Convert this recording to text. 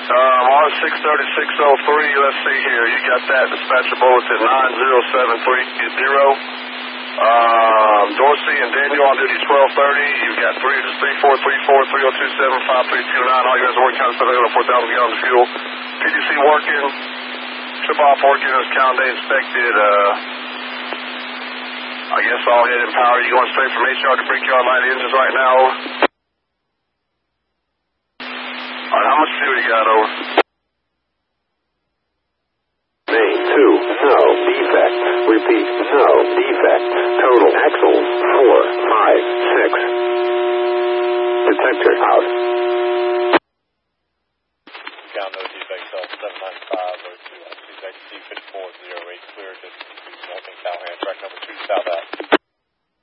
R63603, let's see here. You got that. Dispatcher bulletin 90730. Dorsey and Daniel on duty 1230. You've got 3434-302-7532-9. All you guys are working, count 4,000 gallons of fuel. PDC working. Trip off working. As count day inspected. I guess all head and power. You going straight from HR to Brickyard line engines right now? Alright, how much fuel you got, over? Main 2, no defect. Repeat, no defect. Total axles 4, 5, 6. Detector out. Count no defect, cell 79502, defect C5408, clear distance to Northern Callahan, track number 2 south out.